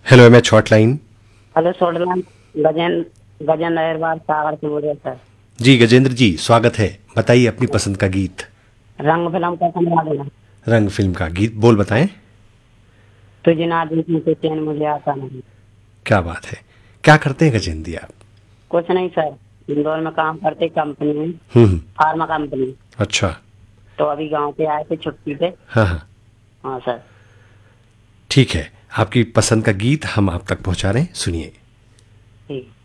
Hello MH hotline. Hello सोडलान। Gajan Gajan Aharwal सागर से बोल रहे सर। जी गजेंद्र जी, स्वागत है। बताइए अपनी पसंद का गीत। रंग फिल्म का समझा देना। रंग फिल्म का गीत बोल बताएं। तुझे ना देखने से चैन मुझे आता नहीं। क्या बात है। क्या करते हैं गजेंद्र जी आप? कुछ नहीं सर, इंदौर में काम करते कंपनी में, हम्म। Pharma company. अच्छा। तो अभी गांव पे आए थे छुट्टी पे। हाँ हाँ। हाँ सर। ठीक है, आपकी पसंद का गीत हम आप तक पहुंचा रहे हैं, सुनिए। ठीक।